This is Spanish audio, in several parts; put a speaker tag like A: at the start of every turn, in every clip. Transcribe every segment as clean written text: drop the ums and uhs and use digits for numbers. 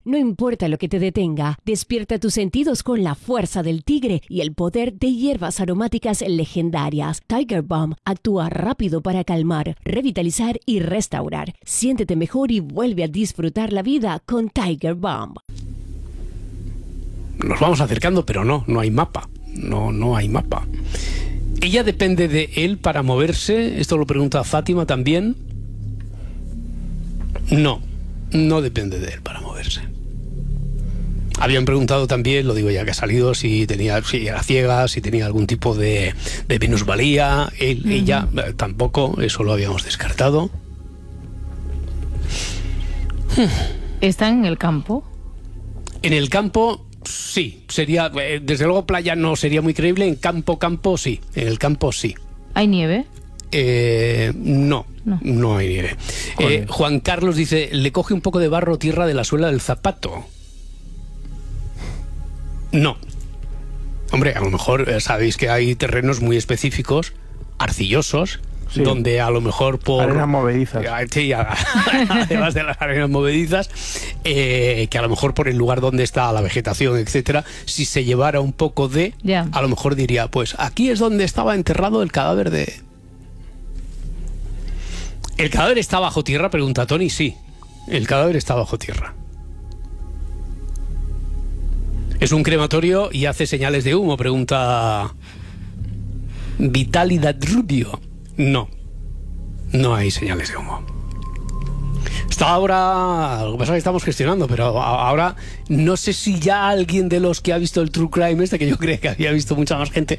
A: No importa lo que te detenga, despierta tus sentidos con la fuerza del tigre y el poder de hierbas aromáticas legendarias. Tiger Balm actúa rápido para calmar, revitalizar y restaurar. Siéntete mejor y vuelve a disfrutar la vida con Tiger Balm.
B: Nos vamos acercando, pero no hay mapa. No hay mapa. ¿Ella depende de él para moverse? Esto lo pregunta Fátima también. No depende de él para moverse. Habían preguntado también, lo digo ya que ha salido, si era ciega, si tenía algún tipo de minusvalía. Ella tampoco, eso lo habíamos descartado.
C: ¿Está en el campo?
B: En el campo, sí. Sería, desde luego, playa no sería muy creíble. En campo, sí. En el campo, sí.
C: ¿Hay nieve?
B: No hay nieve. Juan Carlos dice, le coge un poco de barro o tierra de la suela del zapato. No. Hombre, a lo mejor sabéis que hay terrenos muy específicos, arcillosos, sí, donde a lo mejor por...
D: arenas movedizas.
B: Sí, además de las arenas movedizas, que a lo mejor por el lugar donde está la vegetación, etcétera, si se llevara un poco de...
C: Yeah.
B: A lo mejor diría, pues aquí es donde estaba enterrado el cadáver de... ¿El cadáver está bajo tierra? Pregunta Tony. Sí, el cadáver está bajo tierra. ¿Es un crematorio y hace señales de humo? Pregunta Vitalidad Rubio. No hay señales de humo. Está ahora, lo que pasa es que estamos gestionando, pero ahora no sé si ya alguien de los que ha visto el True Crime que yo creo que había visto mucha más gente,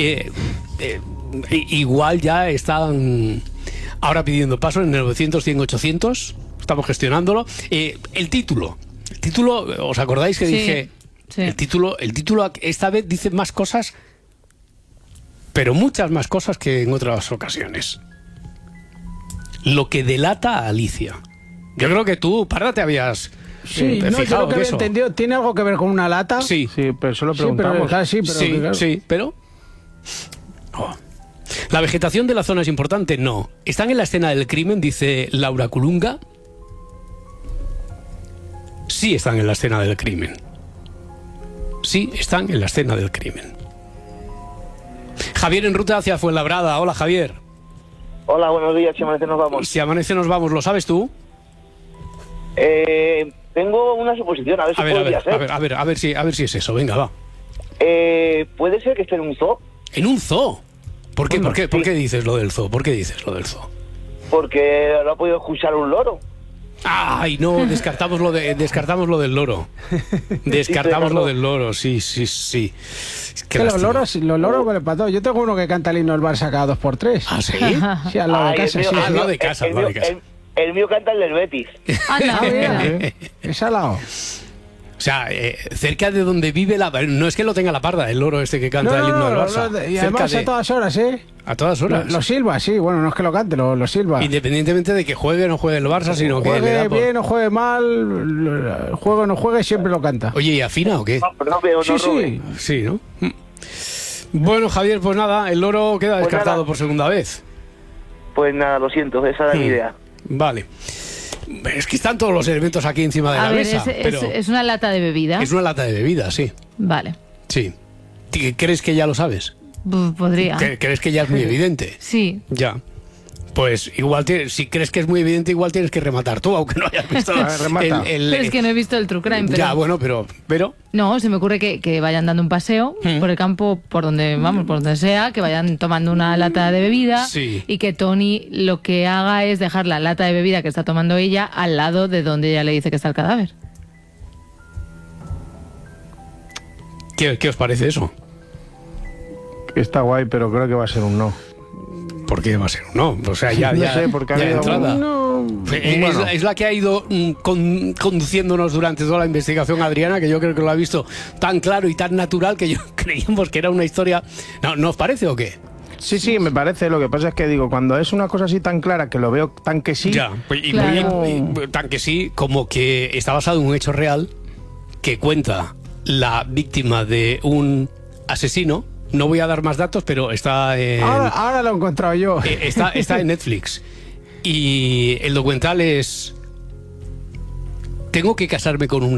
B: igual ya están ahora pidiendo paso en el 900, 100, 800. Estamos gestionándolo. El título, ¿os acordáis que dije?
C: Sí.
B: El título esta vez dice más cosas, pero muchas más cosas que en otras ocasiones. Lo que delata a Alicia. Yo creo que tú, Parda, te habías fijado.
D: Yo lo que había entendido, ¿tiene algo que ver con una lata?
B: Sí,
D: pero eso lo preguntamos.
B: Sí, pero... Oh. ¿La vegetación de la zona es importante? No. ¿Están en la escena del crimen? Dice Laura Culunga. Sí están en la escena del crimen. Sí, están en la escena del crimen. Javier en ruta hacia Fuenlabrada. Hola, Javier.
E: Hola, buenos días. Si amanece nos vamos.
B: Si amanece nos vamos, ¿lo sabes tú?
E: Tengo una suposición, a ver si podría ser.
B: A ver si es eso. Venga, va.
E: ¿Puede ser que esté en un zoo?
B: ¿En un zoo? ¿Por qué?
E: Bueno,
B: ¿Por qué dices lo del zoo? Porque
E: lo ha podido escuchar un loro.
B: Ay, no, descartamos lo del loro. Descartamos lo del loro, sí.
D: Que los loros con el pato. Yo tengo uno que canta el himno del Barça cada 2x3.
B: ¿Ah, sí?
D: Sí, al lado de casa.
B: Al lado de casa.
E: El mío canta el del Betis.
D: Bien. Es al lado.
B: O sea, cerca de donde vive no es que lo tenga la Parda, el loro este que canta el himno del Barça.
D: Y además a todas horas,
B: A todas horas.
D: Lo silba, sí, bueno, no es que lo cante, lo silba.
B: Independientemente de que juegue o no juegue el Barça, sino que le da
D: bien o juegue mal, juegue o no juegue, siempre lo canta.
B: Oye, ¿y afina o qué? Sí, ¿no? Bueno, Javier, pues nada, el loro queda descartado por segunda vez.
E: Pues nada, lo siento, esa era mi idea.
B: Vale. Es que están todos los elementos aquí encima de la mesa.
C: Es una lata de bebida.
B: Es una lata de bebida, sí.
C: Vale.
B: Sí. ¿Crees que ya lo sabes?
C: Podría.
B: ¿Crees que ya es muy evidente?
C: Sí.
B: Ya. Pues igual, si crees que es muy evidente, igual tienes que rematar tú, aunque no hayas visto
C: pero es que no he visto el True Crime.
B: Ya, bueno, pero...
C: No, se me ocurre que vayan dando un paseo por el campo, por donde sea, que vayan tomando una lata de bebida y que Tony lo que haga es dejar la lata de bebida que está tomando ella al lado de donde ella le dice que está el cadáver.
B: ¿Qué os parece eso?
D: Está guay, pero creo que va a ser un no.
B: ¿Por qué va a ser un no? O sea, ya
D: no sé, porque
B: ya
D: ha habido
B: entrada.
D: Bueno.
B: Es la que ha ido conduciéndonos durante toda la investigación, Adriana, que yo creo que lo ha visto tan claro y tan natural que yo creíamos que era una historia... ¿No os parece o qué?
D: Sí, me parece. Lo que pasa es que digo, cuando es una cosa así tan clara, que lo veo tan que sí...
B: Ya, tan que sí, como que está basado en un hecho real que cuenta la víctima de un asesino. No voy a dar más datos, pero está en...
D: Ahora lo he encontrado yo.
B: Está en Netflix. Y el documental es... Tengo que casarme con un